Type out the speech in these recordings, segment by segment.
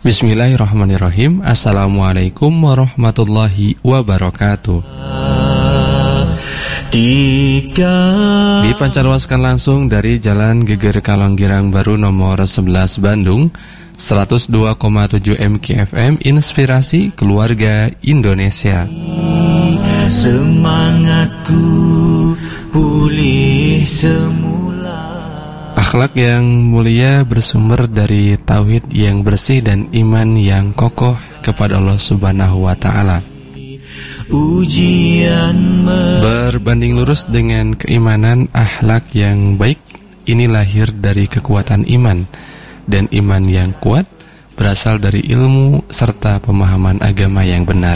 Bismillahirrahmanirrahim. Assalamualaikum warahmatullahi wabarakatuh. Dipancarluaskan langsung dari Jalan Geger Kalonggirang Baru nomor 11 Bandung, 102,7 MKFM, Inspirasi Keluarga Indonesia. Semangatku pulih semula. Akhlak yang mulia bersumber dari tauhid yang bersih dan iman yang kokoh kepada Allah Subhanahu wa Ta'ala. Berbanding lurus dengan keimanan, akhlak yang baik ini lahir dari kekuatan iman, dan iman yang kuat berasal dari ilmu serta pemahaman agama yang benar.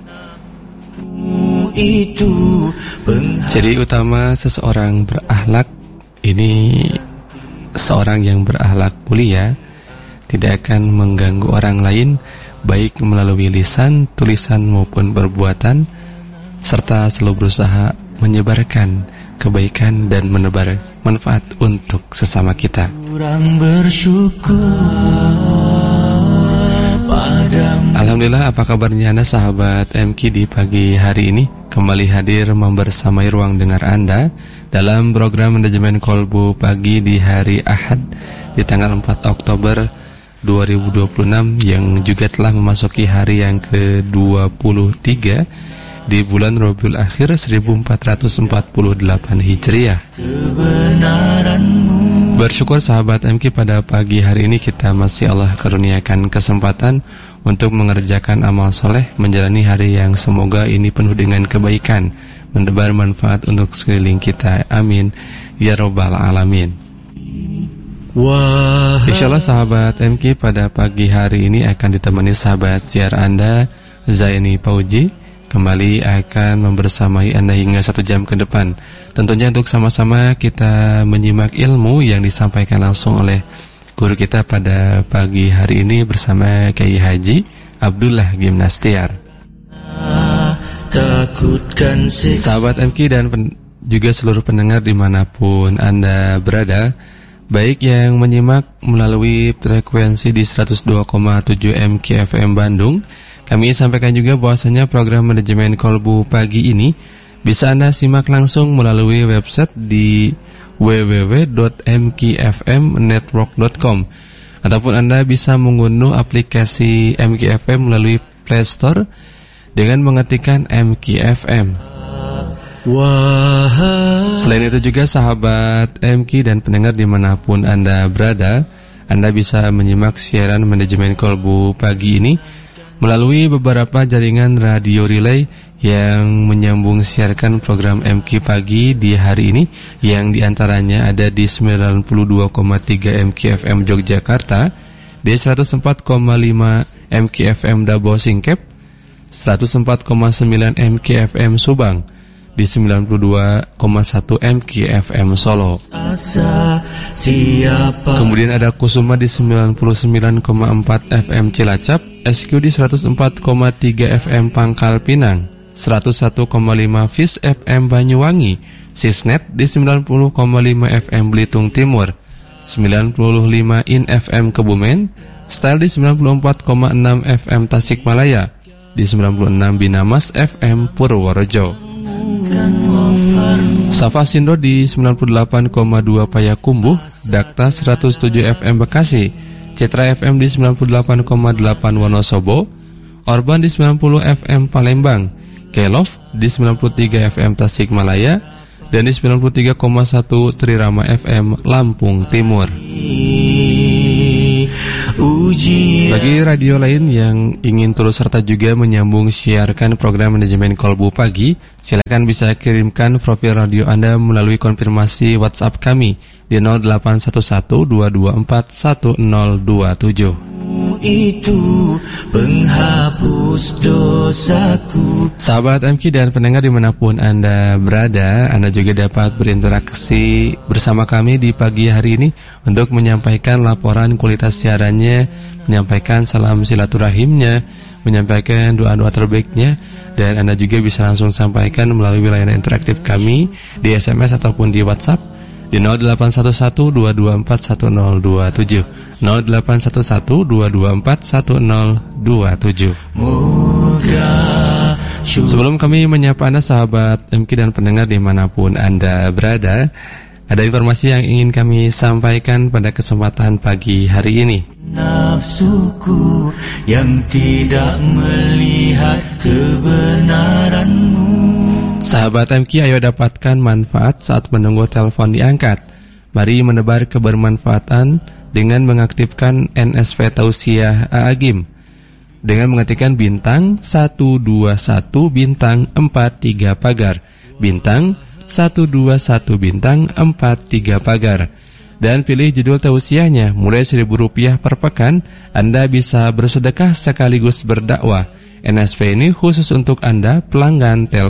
Ciri utama seseorang berakhlak ini, seorang yang berakhlak mulia tidak akan mengganggu orang lain, baik melalui lisan, tulisan maupun perbuatan, serta selalu berusaha menyebarkan kebaikan dan menebar manfaat untuk sesama kita. Alhamdulillah, apa kabarnya Anda sahabat MK di pagi hari ini? Kembali hadir membersamai ruang dengar Anda dalam program Manajemen Kolbu Pagi di hari Ahad di tanggal 4 Oktober 2026 yang juga telah memasuki hari yang ke-23 di bulan Rabiul Akhir 1448 Hijriah. Bersyukur sahabat MK, pada pagi hari ini kita masih Allah karuniakan kesempatan untuk mengerjakan amal soleh, menjalani hari yang semoga ini penuh dengan kebaikan, menebar manfaat untuk sekeliling kita. Amin ya Rabbal Alamin. Insyaallah sahabat MK, pada pagi hari ini akan ditemani sahabat siar Anda Zaini Pauji, kembali akan membersamai Anda hingga 1 jam ke depan. Tentunya untuk sama-sama kita menyimak ilmu yang disampaikan langsung oleh guru kita pada pagi hari ini bersama Kiai Haji Abdullah Gimnastiar. Sahabat MK dan juga seluruh pendengar dimanapun Anda berada, baik yang menyimak melalui frekuensi di 102,7 MKFM Bandung, kami sampaikan juga bahwasanya program Manajemen Kolbu Pagi ini bisa Anda simak langsung melalui website di www.mkfmnetwork.com, ataupun Anda bisa mengunduh aplikasi MKFM melalui Play Store dengan mengetikkan MKFM. Selain itu juga sahabat MK dan pendengar dimanapun Anda berada, Anda bisa menyimak siaran Manajemen Kolbu Pagi ini melalui beberapa jaringan radio relay yang menyambung siarkan program MK Pagi di hari ini, yang diantaranya ada di 92,3 MKFM Yogyakarta, di 104,5 MKFM Davao Singkep, 104,9 MKFM Subang, di 92,1 MKFM Solo. Kemudian ada Kusuma di 99,4 FM Cilacap, SQ di 104,3 FM Pangkal Pinang, 101,5 Fis FM Banyuwangi, Sisnet di 90,5 FM Belitung Timur, 95 In FM Kebumen, Style di 94,6 FM Tasikmalaya, di 96 Binamas FM Purworejo, Safa Sindro di 98,2 Payakumbuh, Dakta 107 FM Bekasi, Citra FM di 98,8 Wonosobo, Orban di 90 FM Palembang, Kelov di 93 FM Tasikmalaya, dan di 93,1 Trirama FM Lampung Timur. Bagi radio lain yang ingin turut serta juga menyambung siarkan program Manajemen Kolbu Pagi, silakan bisa kirimkan profil radio Anda melalui konfirmasi WhatsApp kami di 0811-224-1027. Itu penghapus dosaku. Sahabat MK dan pendengar dimanapun Anda berada, Anda juga dapat berinteraksi bersama kami di pagi hari ini untuk menyampaikan laporan kualitas siarannya, menyampaikan salam silaturahimnya, menyampaikan doa-doa terbaiknya, dan Anda juga bisa langsung sampaikan melalui layanan interaktif kami di SMS ataupun di WhatsApp di 0811-224-1027. 0811-224-1027. Sebelum kami menyapa Anda sahabat MK dan pendengar dimanapun Anda berada, ada informasi yang ingin kami sampaikan pada kesempatan pagi hari ini. Nafsuku yang tidak melihat kebenaranmu. Sahabat MK, ayo dapatkan manfaat saat menunggu telepon diangkat. Mari menebar kebermanfaatan dengan mengaktifkan NSP Tausiah A'agim dengan mengetikkan bintang 121 bintang 43 pagar, bintang 121 bintang 43 pagar, dan pilih judul tausiahnya. Mulai Rp1.000 per pekan, Anda bisa bersedekah sekaligus berdakwah. NSP ini khusus untuk Anda pelanggan telkom.